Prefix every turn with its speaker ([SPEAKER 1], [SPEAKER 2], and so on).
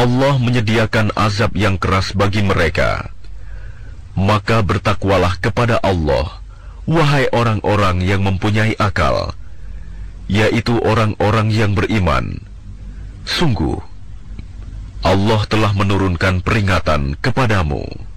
[SPEAKER 1] Allah menyediakan azab yang keras bagi mereka. Maka bertakwalah kepada Allah, wahai orang-orang yang mempunyai akal, yaitu orang-orang yang beriman. Sungguh, Allah telah menurunkan peringatan kepadamu.